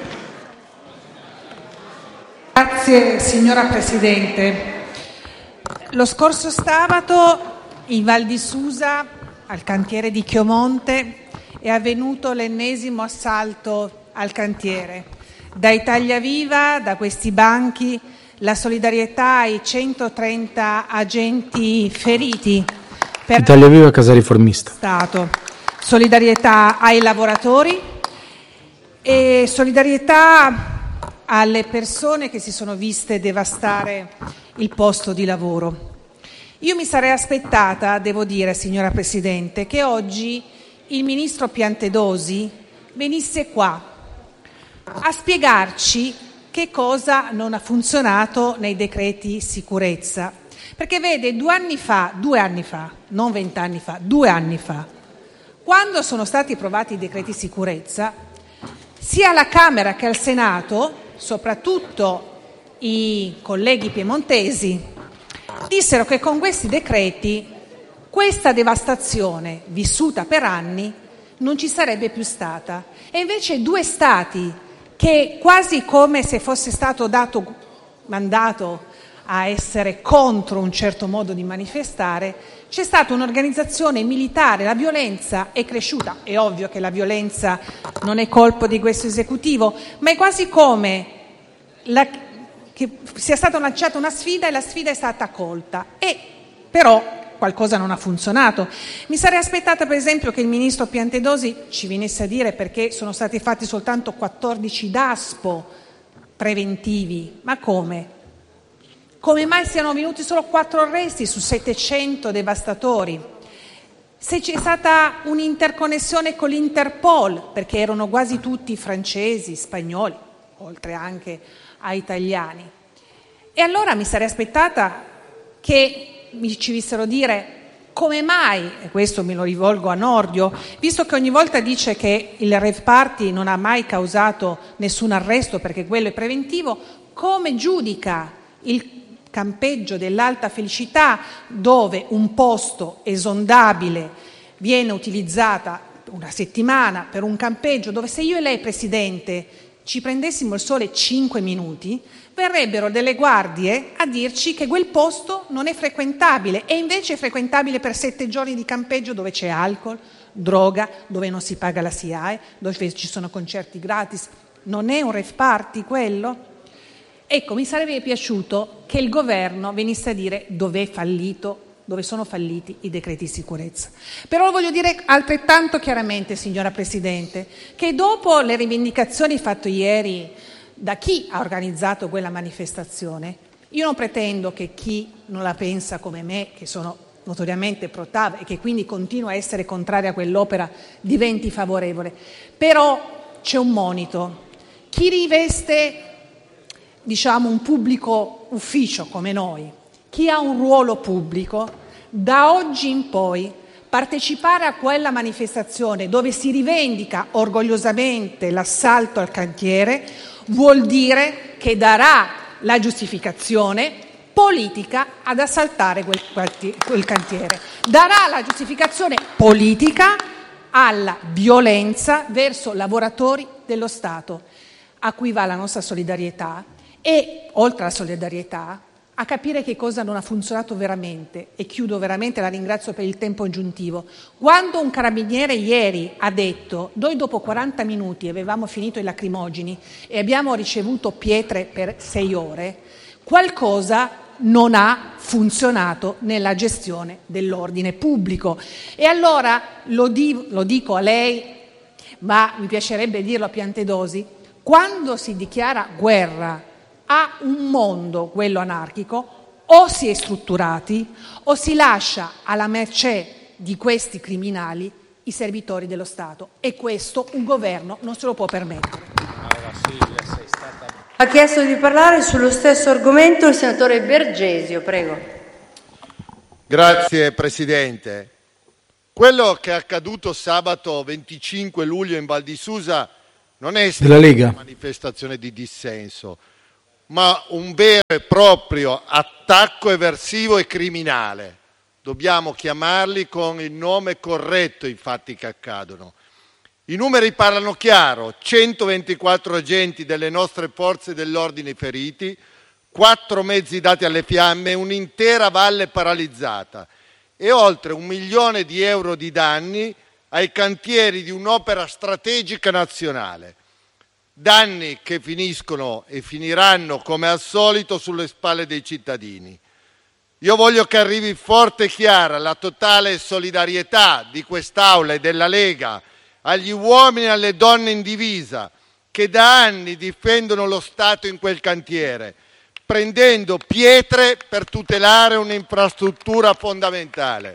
Grazie signora Presidente. Lo scorso sabato in Val di Susa, al cantiere di Chiomonte, è avvenuto l'ennesimo assalto al cantiere. Da Italia Viva, da questi banchi, la solidarietà ai 130 agenti feriti. Italia Viva, Casa Riformista. Solidarietà ai lavoratori e solidarietà alle persone che si sono viste devastare il posto di lavoro. Io mi sarei aspettata, devo dire, signora Presidente, che oggi il ministro Piantedosi venisse qua a spiegarci che cosa non ha funzionato nei decreti sicurezza. Perché vede, 2 anni fa, non 20 anni fa, 2 anni fa, quando sono stati approvati i decreti sicurezza, sia alla Camera che al Senato, soprattutto i colleghi piemontesi, dissero che con questi decreti questa devastazione vissuta per anni non ci sarebbe più stata. E invece 2 stati che quasi come se fosse stato dato mandato a essere contro un certo modo di manifestare, c'è stata un'organizzazione militare, la violenza è cresciuta. È ovvio che la violenza non è colpo di questo esecutivo, ma è quasi come che sia stata lanciata una sfida e la sfida è stata colta. E però qualcosa non ha funzionato. Mi sarei aspettata, per esempio, che il ministro Piantedosi ci venisse a dire perché sono stati fatti soltanto 14 DASPO preventivi. Ma come? Come mai siano avvenuti solo 4 arresti su 700 devastatori? Se c'è stata un'interconnessione con l'Interpol, perché erano quasi tutti francesi, spagnoli, oltre anche a italiani. E allora mi sarei aspettata che ci vissero dire come mai, e questo me lo rivolgo a Nordio, visto che ogni volta dice che il rave party non ha mai causato nessun arresto perché quello è preventivo, come giudica il campeggio dell'Alta Felicità, dove un posto esondabile viene utilizzata una settimana per un campeggio, dove se io e lei, Presidente, ci prendessimo il sole 5 minuti, verrebbero delle guardie a dirci che quel posto non è frequentabile e invece è frequentabile per 7 giorni di campeggio dove c'è alcol, droga, dove non si paga la SIAE, dove ci sono concerti gratis. Non è un rave party quello? Ecco, mi sarebbe piaciuto che il governo venisse a dire dove sono falliti i decreti di sicurezza. Però voglio dire altrettanto chiaramente, signora Presidente, che dopo le rivendicazioni fatte ieri da chi ha organizzato quella manifestazione, io non pretendo che chi non la pensa come me, che sono notoriamente pro TAV e che quindi continua a essere contraria a quell'opera, diventi favorevole. Però c'è un monito. Chi riveste un pubblico ufficio come noi, chi ha un ruolo pubblico, da oggi in poi partecipare a quella manifestazione dove si rivendica orgogliosamente l'assalto al cantiere vuol dire che darà la giustificazione politica ad assaltare quel cantiere, darà la giustificazione politica alla violenza verso lavoratori dello Stato, a cui va la nostra solidarietà. E oltre alla solidarietà, a capire che cosa non ha funzionato veramente. E chiudo veramente, la ringrazio per il tempo aggiuntivo. Quando un carabiniere ieri ha detto noi dopo 40 minuti avevamo finito i lacrimogeni e abbiamo ricevuto pietre per 6 ore, qualcosa non ha funzionato nella gestione dell'ordine pubblico. E allora lo dico a lei, ma mi piacerebbe dirlo a Piantedosi: quando si dichiara guerra a un mondo, quello anarchico, o si è strutturati o si lascia alla mercé di questi criminali i servitori dello Stato, e questo un governo non se lo può permettere. Ha chiesto di parlare sullo stesso argomento il senatore Bergesio, prego. Grazie Presidente. Quello che è accaduto sabato 25 luglio in Val di Susa non è stata una manifestazione di dissenso, ma un vero e proprio attacco eversivo e criminale. Dobbiamo chiamarli con il nome corretto i fatti che accadono. I numeri parlano chiaro: 124 agenti delle nostre forze dell'ordine feriti, 4 mezzi dati alle fiamme, un'intera valle paralizzata e oltre 1 milione di euro di danni ai cantieri di un'opera strategica nazionale. Danni che finiscono e finiranno come al solito sulle spalle dei cittadini. Io voglio che arrivi forte e chiara la totale solidarietà di quest'Aula e della Lega agli uomini e alle donne in divisa che da anni difendono lo Stato in quel cantiere, prendendo pietre per tutelare un'infrastruttura fondamentale.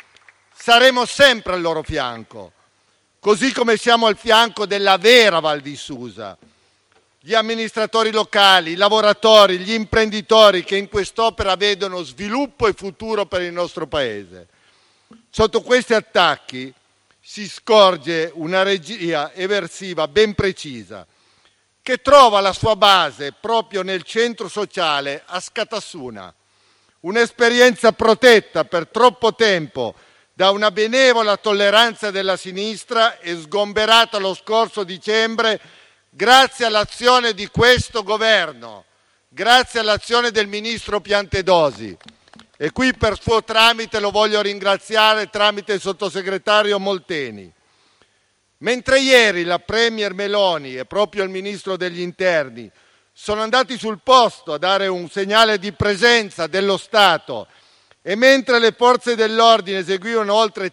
Saremo sempre al loro fianco, così come siamo al fianco della vera Val di Susa. Gli amministratori locali, i lavoratori, gli imprenditori che in quest'opera vedono sviluppo e futuro per il nostro Paese. Sotto questi attacchi si scorge una regia eversiva ben precisa, che trova la sua base proprio nel centro sociale a Scatassuna, un'esperienza protetta per troppo tempo da una benevola tolleranza della sinistra e sgomberata lo scorso dicembre grazie all'azione di questo governo, grazie all'azione del ministro Piantedosi. E qui per suo tramite lo voglio ringraziare tramite il sottosegretario Molteni. Mentre ieri la Premier Meloni e proprio il ministro degli Interni sono andati sul posto a dare un segnale di presenza dello Stato e mentre le forze dell'ordine eseguivano oltre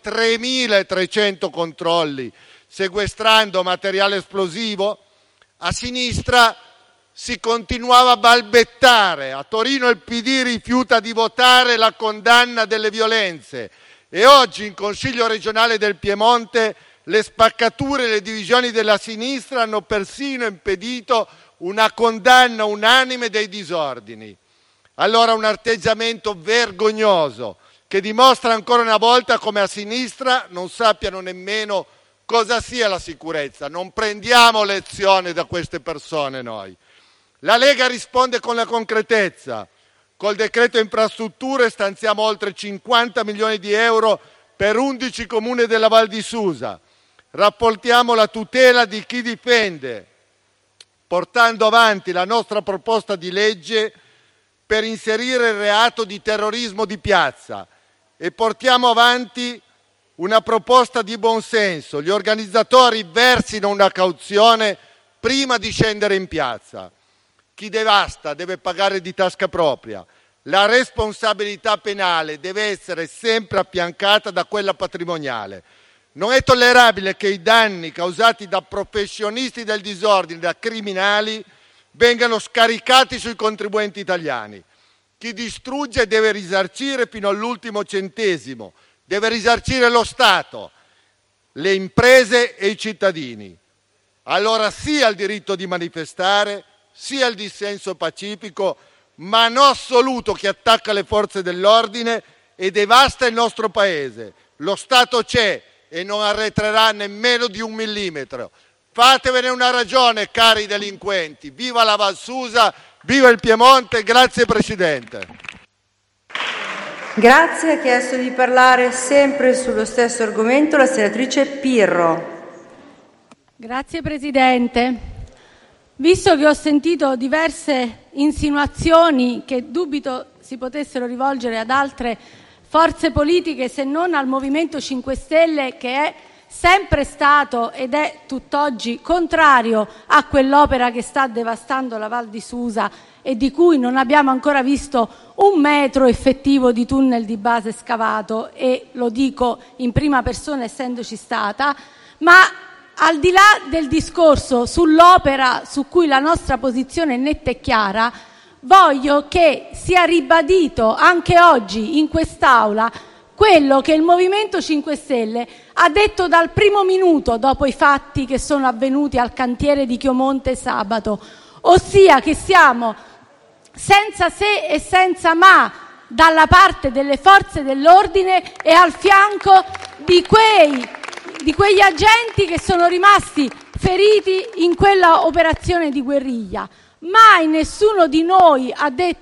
3.300 controlli, sequestrando materiale esplosivo, a sinistra si continuava a balbettare. A Torino il PD rifiuta di votare la condanna delle violenze e oggi in Consiglio regionale del Piemonte le spaccature e le divisioni della sinistra hanno persino impedito una condanna unanime dei disordini. Allora un atteggiamento vergognoso che dimostra ancora una volta come a sinistra non sappiano nemmeno cosa sia la sicurezza. Non prendiamo lezione da queste persone noi. La Lega risponde con la concretezza. Col decreto infrastrutture stanziamo oltre 50 milioni di euro per 11 comuni della Val di Susa. Rapportiamo la tutela di chi difende, portando avanti la nostra proposta di legge per inserire il reato di terrorismo di piazza e portiamo avanti una proposta di buonsenso: gli organizzatori versino una cauzione prima di scendere in piazza. Chi devasta deve pagare di tasca propria. La responsabilità penale deve essere sempre affiancata da quella patrimoniale. Non è tollerabile che i danni causati da professionisti del disordine, da criminali, vengano scaricati sui contribuenti italiani. Chi distrugge deve risarcire fino all'ultimo centesimo. Deve risarcire lo Stato, le imprese e i cittadini. Allora sì al diritto di manifestare, sì al dissenso pacifico, ma no assoluto che attacca le forze dell'ordine e devasta il nostro Paese. Lo Stato c'è e non arretrerà nemmeno di 1 millimetro. Fatevene una ragione, cari delinquenti. Viva la Val Susa, viva il Piemonte, grazie Presidente. Grazie, ha chiesto di parlare sempre sullo stesso argomento la senatrice Pirro. Grazie Presidente. Visto che ho sentito diverse insinuazioni che dubito si potessero rivolgere ad altre forze politiche se non al Movimento 5 Stelle, che è sempre stato ed è tutt'oggi contrario a quell'opera che sta devastando la Val di Susa e di cui non abbiamo ancora visto 1 metro effettivo di tunnel di base scavato, e lo dico in prima persona essendoci stata. Ma al di là del discorso sull'opera, su cui la nostra posizione è netta e chiara, voglio che sia ribadito anche oggi in quest'Aula quello che il Movimento 5 Stelle ha detto dal primo minuto dopo i fatti che sono avvenuti al cantiere di Chiomonte sabato, ossia che siamo senza se e senza ma dalla parte delle forze dell'ordine e al fianco di quegli agenti che sono rimasti feriti in quella operazione di guerriglia. Mai nessuno di noi ha detto